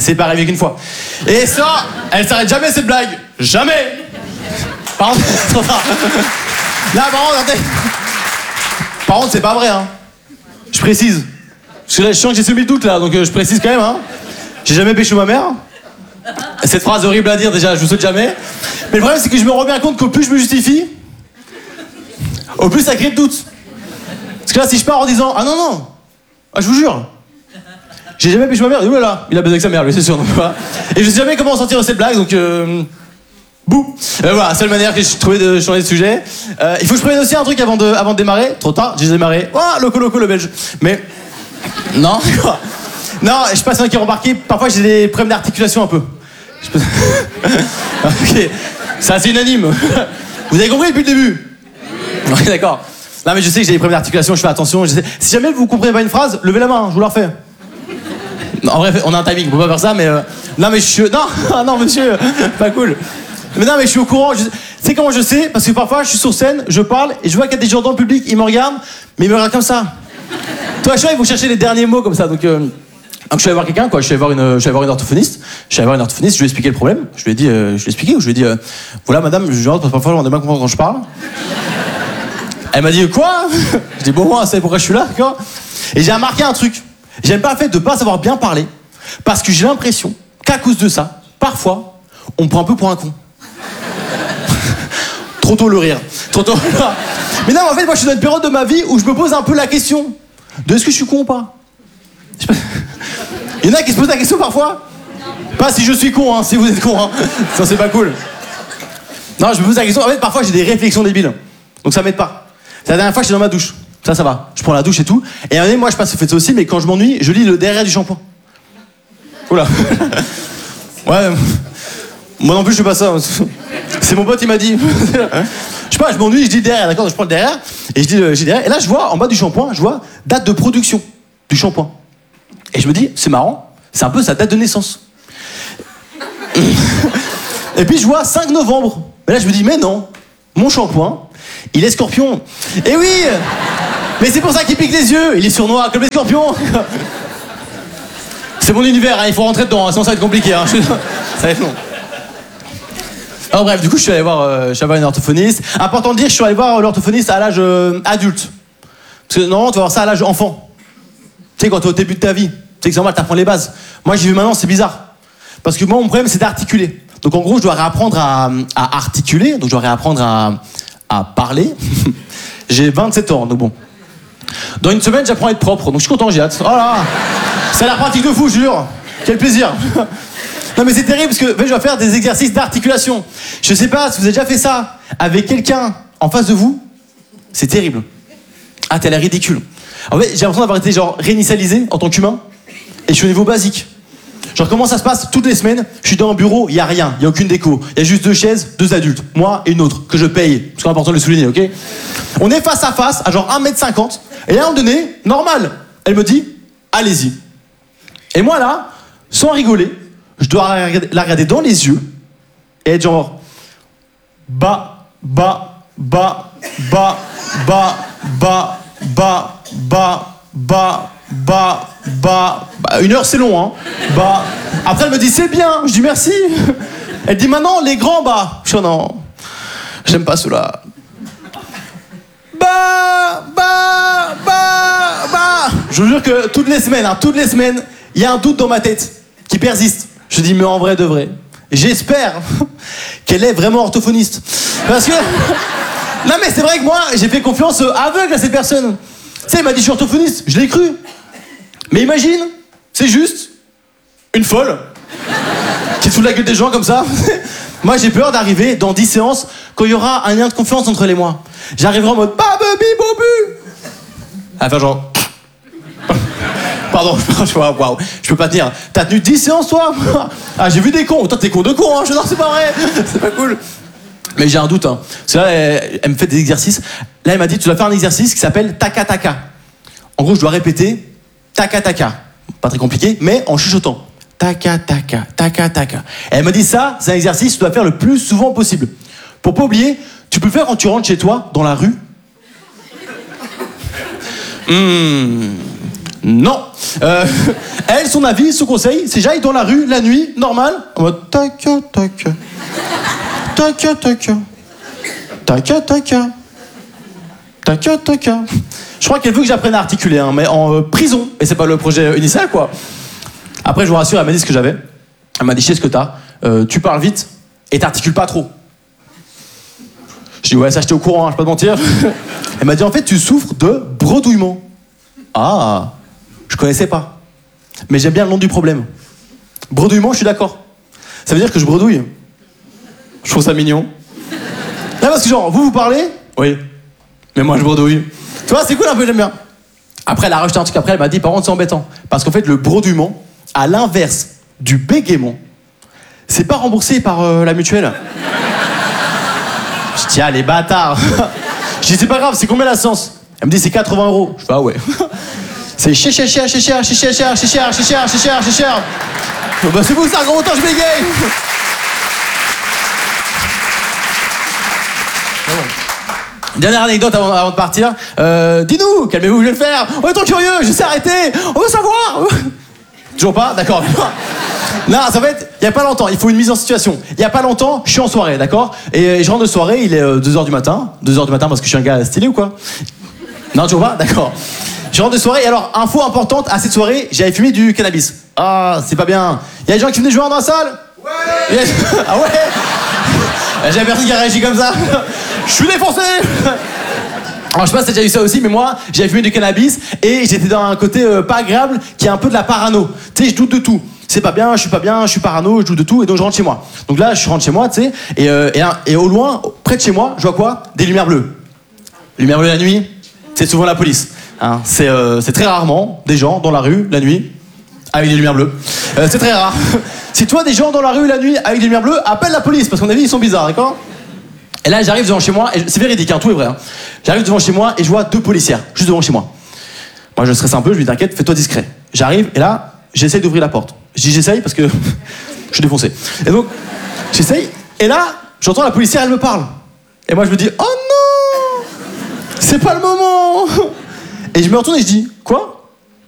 c'est pas arrivé qu'une fois. Et ça, elle s'arrête jamais cette blague. Jamais. Par contre, là, par contre, attendez. Par contre, c'est pas vrai, hein. Je précise. Parce que là, je sens que j'ai semé le doute, là, donc euh, je précise quand même, hein. J'ai jamais pécho ma mère. Cette phrase horrible à dire, déjà, je vous souhaite jamais. Mais le problème, c'est que je me rends bien compte qu'au plus je me justifie, au plus ça crée de doute. Parce que là, si je pars en disant, ah non, non, ah, je vous jure, j'ai jamais pécho ma mère, et voilà, il a baisé avec sa mère, lui, c'est sûr. Donc, voilà. Et je sais jamais comment sortir de cette blague, donc euh, bouh. Euh, voilà, seule manière que j'ai trouvé de changer de sujet. Euh, il faut que je prenne aussi un truc avant de, avant de démarrer. Trop tard, j'ai démarré. Oh, loco, loco, le belge. Mais, non, quoi. Non, je sais pas si vous avez remarqué, parfois j'ai des problèmes d'articulation un peu. Je peux... ok, c'est assez unanime. Vous avez compris depuis le début? Ok, d'accord. Non, mais je sais que j'ai des problèmes d'articulation, je fais attention. Je sais... Si jamais vous comprenez pas une phrase, levez la main, je vous la refais. Non, en vrai, on a un timing, on peut pas faire ça, mais. Euh... Non, mais je suis. Non, non, monsieur, pas cool. Mais non, mais je suis au courant. Je... Tu sais comment je sais? Parce que parfois, je suis sur scène, je parle, et je vois qu'il y a des gens dans le public, ils me regardent, mais ils me regardent comme ça. Toi, je vois, ils vont chercher les derniers mots comme ça, donc. Euh... Donc je suis allé voir quelqu'un, quoi. Je suis allé voir une, je suis allé voir une orthophoniste. Je suis allé voir une orthophoniste. Je lui ai expliqué le problème. Je lui ai dit, euh, je lui ai expliqué ou je lui ai dit, euh, voilà, madame, je rentre parce que parfois on a bien comprendre quand je parle. Elle m'a dit quoi? Je dis bon, moi, c'est pourquoi je suis là, quoi. Et j'ai remarqué un truc. J'aime pas le fait de pas savoir bien parler, parce que j'ai l'impression qu'à cause de ça, parfois, on me prend un peu pour un con. Trop tôt le rire. Trop tôt. Mais non, en fait, moi, je suis dans une période de ma vie où je me pose un peu la question de est-ce que je suis con ou pas? Il y en a qui se posent la question parfois. Pas si je suis con, hein, si vous êtes con, hein. Ça c'est pas cool. Non, je me pose la question. En fait, parfois j'ai des réflexions débiles. Donc ça m'aide pas. C'est la dernière fois que j'étais dans ma douche. Ça, ça va. Je prends la douche et tout. Et à un moment donné, moi je passe, faites ça aussi, mais quand je m'ennuie, je lis le derrière du shampoing. Oula. Ouais. Moi non plus, je fais pas ça. C'est mon pote, il m'a dit. Je sais pas, je m'ennuie, je dis le derrière, d'accord? Donc je prends le derrière et je dis le, je dis derrière. Et là, je vois en bas du shampoing, je vois date de production du shampoing. Et je me dis, c'est marrant, c'est un peu sa date de naissance. Et puis je vois cinq novembre. Et là je me dis, mais non, mon shampoing, il est scorpion. Et oui, mais c'est pour ça qu'il pique les yeux, il est sournois comme les scorpions. C'est mon univers, hein, il faut rentrer dedans, hein, sinon ça va être compliqué. Hein. Ça va être long. Alors bref, du coup je suis allé voir, euh, je suis allé voir une orthophoniste. Important de dire, je suis allé voir l'orthophoniste à l'âge euh, adulte. Parce que normalement tu vas voir ça à l'âge enfant. Tu sais, quand t'es au début de ta vie, tu sais que c'est normal, t'apprends les bases. Moi, j'y vais maintenant, c'est bizarre. Parce que moi, mon problème, c'est d'articuler. Donc, en gros, je dois réapprendre à, à articuler. Donc, je dois réapprendre à, à parler. J'ai vingt-sept ans, donc bon. Dans une semaine, j'apprends à être propre. Donc, je suis content, j'ai hâte. Oh là, ça a l'air pratique de fou, je jure. Quel plaisir. Non, mais c'est terrible parce que en fait, je dois faire des exercices d'articulation. Je sais pas si vous avez déjà fait ça avec quelqu'un en face de vous. C'est terrible. Ah, t'as l'air ridicule. En fait, j'ai l'impression d'avoir été genre réinitialisé en tant qu'humain et je suis au niveau basique. Genre comment ça se passe toutes les semaines? Je suis dans un bureau, il y a rien, il y a aucune déco, il y a juste deux chaises, deux adultes, moi et une autre que je paye, parce que c'est important de le souligner, ok? On est face à face à genre un mètre cinquante et à un moment donné, normal, elle me dit allez-y. Et moi là, sans rigoler, je dois la regarder, la regarder dans les yeux et être genre bas, bas, bas, bas, bas, bas, bas, bas, bas, bas, bas, bah, une heure c'est long, hein. Bah, après elle me dit c'est bien, je dis merci. Elle dit maintenant les grands bas. Je dis non, j'aime pas cela. Bah, bah, bah, bah. Je vous jure que toutes les semaines, hein, toutes les semaines, il y a un doute dans ma tête qui persiste. Je dis mais en vrai de vrai, j'espère qu'elle est vraiment orthophoniste. Parce que... Non mais c'est vrai que moi, j'ai fait confiance aveugle à cette personne. Tu sais, elle m'a dit je suis orthophoniste, je l'ai cru. Mais imagine, c'est juste une folle qui te fout la gueule des gens comme ça. Moi j'ai peur d'arriver dans dix séances quand il y aura un lien de confiance entre elle et moi. J'arriverai en mode babubi bobu. Enfin genre... Pardon, je waouh, je peux pas tenir. T'as tenu dix séances toi? Ah j'ai vu des cons, toi t'es con de con, hein. Je non c'est pas vrai, c'est pas cool. Mais j'ai un doute, hein. Parce que là, elle, elle me fait des exercices. Là, elle m'a dit, tu dois faire un exercice qui s'appelle taka taka. En gros, je dois répéter taka taka. Pas très compliqué, mais en chuchotant. Taka taka, taka taka. Et elle m'a dit ça, c'est un exercice que tu dois faire le plus souvent possible. Pour pas oublier, tu peux le faire quand tu rentres chez toi, dans la rue. Mmh. Non. Euh, elle, son avis, son conseil, c'est j'aille dans la rue la nuit, normal, en mode tac, tac, tac, tac, tac, tac, tac, tac. Je crois qu'elle veut que j'apprenne à articuler, hein, mais en euh, prison. Et c'est pas le projet initial, quoi. Après, je vous rassure, elle m'a dit ce que j'avais. Elle m'a dit, je sais ce que t'as. Euh, tu parles vite et t'articules pas trop. Je dis, ouais, ça, j'étais au courant, hein, je vais pas te mentir. Elle m'a dit, en fait, tu souffres de bredouillement. Ah, je connaissais pas. Mais j'aime bien le nom du problème. Bredouillement, je suis d'accord. Ça veut dire que je bredouille. Je trouve ça mignon. Là, parce que genre, vous, vous parlez? Oui. Mais moi, je bredouille. Tu vois, c'est cool un peu, j'aime bien. Après, elle a rajouté un truc après, elle m'a dit, par contre, c'est embêtant. Parce qu'en fait, le bredouillement, à l'inverse du bégaiement, c'est pas remboursé par euh, la mutuelle. Je dis, ah, les bâtards. Je dis, c'est pas grave, c'est combien la séance? Elle me dit, c'est quatre-vingts euros. Je fais, ah ouais. C'est cher, cher, cher, cher, cher, cher, cher, cher, cher, cher, cher, cher, cher, cher, cher. Bah, c'est vous ça, gros, autant je bégaye. Dernière anecdote avant, avant de partir. Euh, dis-nous, calmez-vous, je vais le faire. On est trop curieux, je sais arrêter. On veut savoir. Toujours pas? D'accord. Non, ça va être, il y a pas longtemps, il faut une mise en situation. Il y a pas longtemps, je suis en soirée, d'accord? Et je rentre de soirée, il est euh, deux heures du matin. deux heures du matin parce que je suis un gars stylé ou quoi? Non, toujours pas? D'accord. Je rentre de soirée, et alors, info importante, à cette soirée, j'avais fumé du cannabis. Ah, c'est pas bien. Il y a des gens qui venaient jouer dans la salle? Ouais. Ah ouais? J'avais personne qui a réagi comme ça. Je suis défoncé. Alors je sais pas si t'as déjà eu ça aussi, mais moi j'avais fumé du cannabis et j'étais dans un côté euh, pas agréable qui est un peu de la parano. Tu sais, je doute de tout. C'est pas bien, je suis pas bien, je suis parano, je doute de tout et donc je rentre chez moi. Donc là je rentre chez moi, tu sais, et, euh, et, et au loin, près de chez moi, je vois quoi? Des lumières bleues. Les lumières bleues la nuit, c'est souvent la police. Hein. C'est, euh, c'est très rarement des gens dans la rue la nuit avec des lumières bleues. Euh, c'est très rare. Si toi des gens dans la rue la nuit avec des lumières bleues, appelle la police parce qu'à mon avis ils sont bizarres, d'accord? Et là, j'arrive devant chez moi, et c'est véridique, hein, tout est vrai. Hein. J'arrive devant chez moi et je vois deux policières, juste devant chez moi. Moi, je stresse un peu, je lui dis t'inquiète, fais-toi discret. J'arrive et là, j'essaye d'ouvrir la porte. Je dis j'essaye parce que je suis défoncé. Et donc, j'essaye, et là, j'entends la policière, elle me parle. Et moi, je me dis oh non, c'est pas le moment. Et je me retourne et je dis quoi?